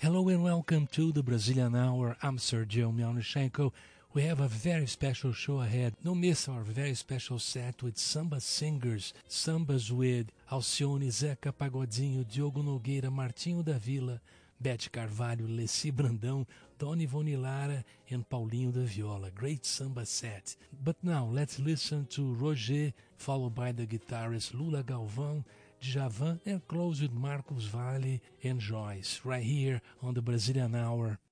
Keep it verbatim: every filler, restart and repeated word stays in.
Hello and welcome to the Brazilian Hour. I'm Sergio Mialnichenko. We have a very special show ahead. Don't miss our very special set with samba singers, sambas with Alcione, Zeca Pagodinho, Diogo Nogueira, Martinho da Vila, Bete Carvalho, Leci Brandão, Dona Ivone Lara, and Paulinho da Viola. Great samba set. But now let's listen to Roger, followed by the guitarist Lula Galvão, Djavan, and close with Marcos Valle and Joyce, right here on the Brazilian Hour.